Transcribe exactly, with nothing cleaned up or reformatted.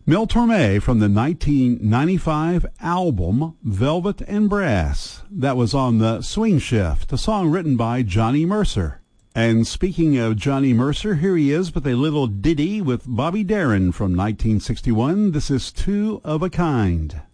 Mel Torme from the nineteen ninety-five album Velvet and Brass. That was on the Swing Shift, a song written by Johnny Mercer. And speaking of Johnny Mercer, here he is with a little ditty with Bobby Darin from nineteen sixty-one. This is Two of a Kind.